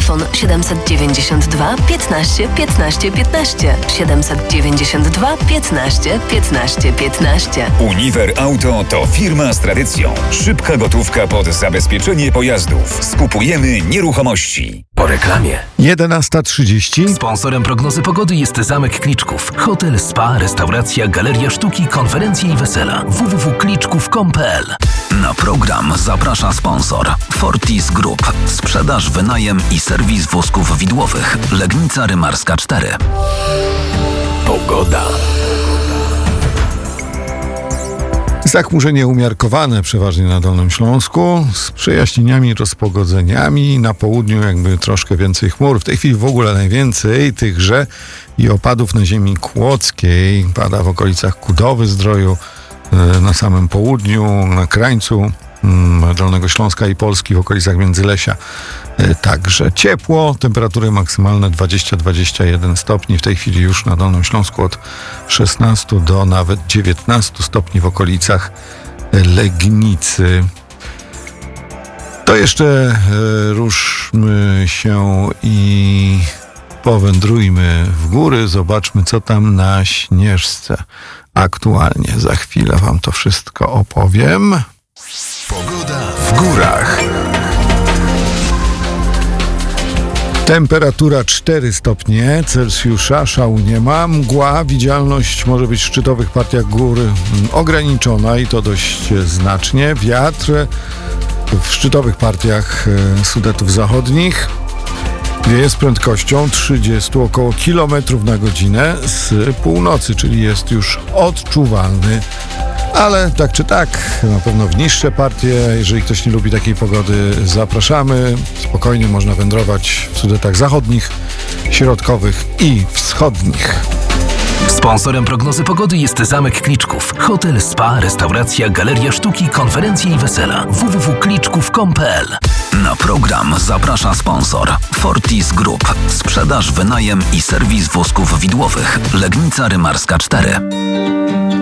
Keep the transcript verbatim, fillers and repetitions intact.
Telefon siedemset dziewięćdziesiąt dwa piętnaście piętnaście piętnaście. siedemset dziewięćdziesiąt dwa piętnaście piętnaście piętnaście. Uniwer Auto to firma z tradycją. Szybka gotówka pod zabezpieczenie pojazdów. Skupujemy nieruchomości. Po reklamie. jedenasta trzydzieści. Sponsorem prognozy pogody jest Zamek Kliczków. Hotel, spa, restauracja, galeria sztuki, konferencje i wesela. w w w kropka kliczków kropka com kropka p l. Na program zaprasza sponsor Fortis Group. Sprzedaż, wynajem i serwis wózków widłowych. Legnica Rymarska cztery. Pogoda. Zachmurzenie umiarkowane przeważnie na Dolnym Śląsku z przejaśnieniami, rozpogodzeniami. Na południu jakby troszkę więcej chmur. W tej chwili w ogóle najwięcej tychże i opadów na ziemi kłodzkiej. Pada w okolicach Kudowy Zdroju, na samym południu, na krańcu Dolnego Śląska i Polski, w okolicach Międzylesia. Także ciepło, temperatury maksymalne dwadzieścia do dwudziestu jeden stopni. W tej chwili już na Dolnym Śląsku od szesnastu do nawet dziewiętnastu stopni w okolicach Legnicy. To jeszcze ruszmy się i powędrujmy w góry. Zobaczmy, co tam na Śnieżce aktualnie. Za chwilę wam to wszystko opowiem. Pogoda w górach. Temperatura cztery stopnie Celsjusza, szału nie ma. Mgła, widzialność może być w szczytowych partiach gór ograniczona i to dość znacznie. Wiatr w szczytowych partiach Sudetów Zachodnich wieje z prędkością trzydzieści około kilometrów na godzinę z północy, czyli jest już odczuwalny. Ale tak czy tak, na pewno w niższe partie, jeżeli ktoś nie lubi takiej pogody, zapraszamy. Spokojnie można wędrować w Sudetach Zachodnich, Środkowych i Wschodnich. Sponsorem prognozy pogody jest Zamek Kliczków. Hotel, spa, restauracja, galeria sztuki, konferencje i wesela. w w w kropka kliczków kropka com kropka p l. Na program zaprasza sponsor Fortis Group. Sprzedaż, wynajem i serwis wózków widłowych. Legnica Rymarska cztery.